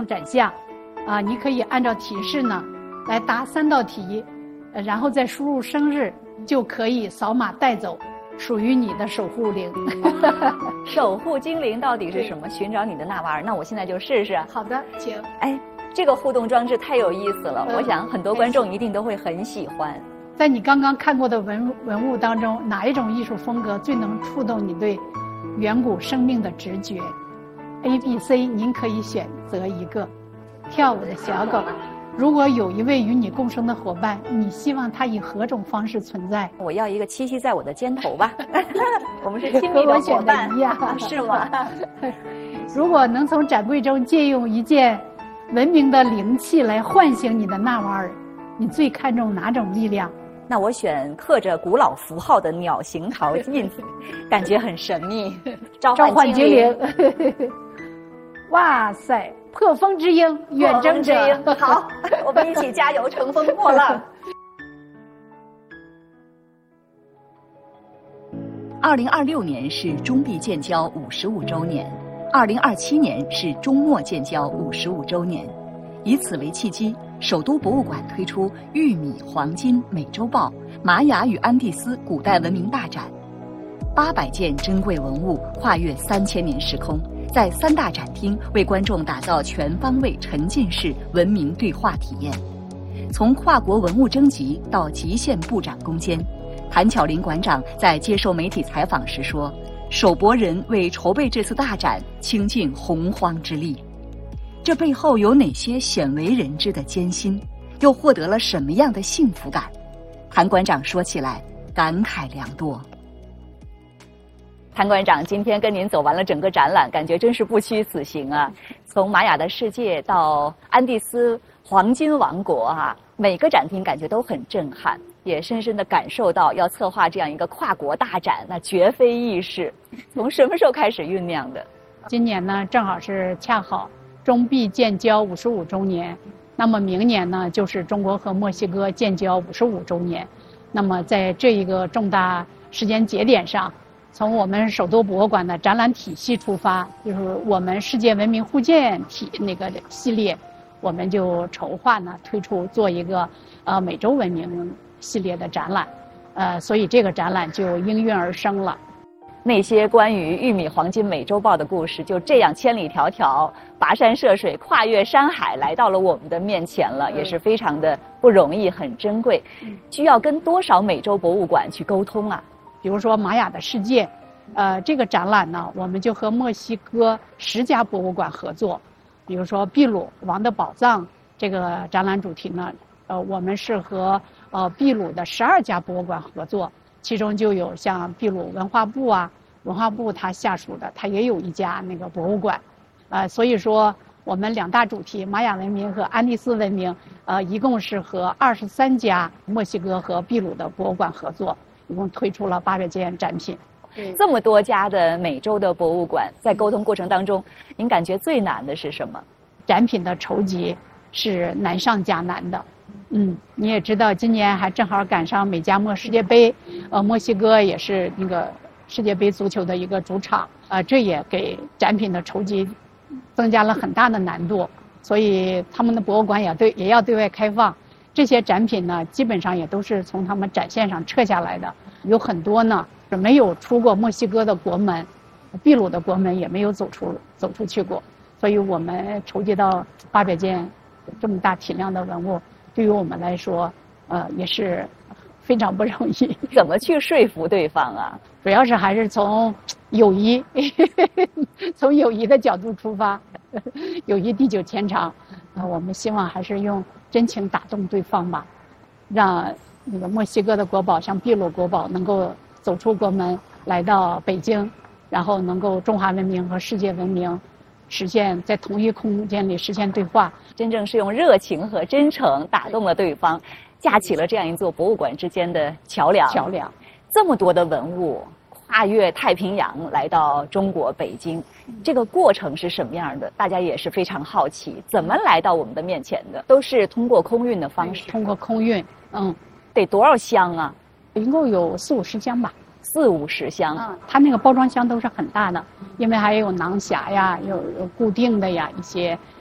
展项，你可以按照提示呢来答3道题，然后再输入生日，就可以扫码带走属于你的守护灵。 守护精灵到底是什么？寻找你的纳瓦尔。那我现在就试试。 好的，请。 哎，这个互动装置太有意思了，我想很多观众一定都会很喜欢。 在你刚刚看过的文物当中，哪一种艺术风格最能触动你对远古生命的直觉？A、B、C， 您可以选择一个。跳舞的小狗，如果有一位与你共生的伙伴，你希望他以何种方式存在？ 我要一个栖息在我的肩头吧。我们是亲密的伙伴， 一样是吗？ 如果能从展柜中借用一件文明的灵器来唤醒你的纳瓦尔，你最看重哪种力量？ 那我选刻着古老符号的鸟形陶印，感觉很神秘。召唤精灵。 哇塞，破风之鹰，远征者。 好，我们一起加油，乘风破浪。2026年是中币建交55周年，2027年是中墨建交55周年，以此为契机，首都博物馆推出玉米黄金美洲豹玛雅与安第斯古代文明大展，800件珍贵文物跨越3000年时空，在3大展厅为观众打造全方位沉浸式文明对话体验。从跨国文物征集到极限布展攻坚，谭巧林馆长在接受媒体采访时说，首博人为筹备这次大展倾尽洪荒之力。这背后有哪些鲜为人知的艰辛，又获得了什么样的幸福感？谭馆长说起来感慨良多。谭馆长，今天跟您走完了整个展览，感觉真是不虚此行啊！从玛雅的世界到安第斯黄金王国啊，每个展厅感觉都很震撼，也深深地感受到要策划这样一个跨国大展，那绝非易事。从什么时候开始酝酿的？ 今年呢，正好是恰好中币建交55周年，那么明年呢，就是中国和墨西哥建交55周年。那么在这一个重大时间节点上，从我们首都博物馆的展览体系出发，就是我们世界文明互鉴体那个系列，我们就筹划呢推出做一个美洲文明系列的展览，所以这个展览就应运而生了。 那些关于玉米黄金美洲豹的故事，就这样千里迢迢跋山涉水，跨越山海，来到了我们的面前了，也是非常的不容易，很珍贵。需要跟多少美洲博物馆去沟通啊？ 比如说玛雅的世界，这个展览呢，我们就和墨西哥10家博物馆合作。比如说秘鲁王的宝藏这个展览主题呢，我们是和秘鲁的12家博物馆合作，其中就有像秘鲁文化部它下属的，它也有一家那个博物馆，所以说我们2大主题玛雅文明和安第斯文明，一共是和23家墨西哥和秘鲁的博物馆合作，一共推出了800件展品。 这么多家的美洲的博物馆，在沟通过程当中，您感觉最难的是什么？ 展品的筹集是难上加难的。你也知道，今年还正好赶上美加墨世界杯，墨西哥也是那个世界杯足球的一个主场，这也给展品的筹集增加了很大的难度。所以他们的博物馆也要对外开放。这些展品呢，基本上也都是从他们展线上撤下来的，有很多呢是没有出过墨西哥的国门，秘鲁的国门也没有走出去过，所以我们筹集到800件这么大体量的文物，对于我们来说，也是非常不容易。 怎么去说服对方啊？ 主要是还是从友谊，从友谊的角度出发，友谊地久天长，我们希望还是用真情打动对方吧，让那个墨西哥的国宝像秘鲁国宝能够走出国门来到北京，然后能够中华文明和世界文明实现在同一空间里实现对话， 真正是用热情和真诚打动了对方，架起了这样一座博物馆之间的桥梁。这么多的文物跨越太平洋来到中国北京，这个过程是什么样的？大家也是非常好奇，怎么来到我们的面前的？都是通过空运的方式。 通过空运， 得多少箱啊？ 一共有40-50箱吧。 40-50箱。 它那个包装箱都是很大的，因为还有囊匣呀，有固定的呀，一些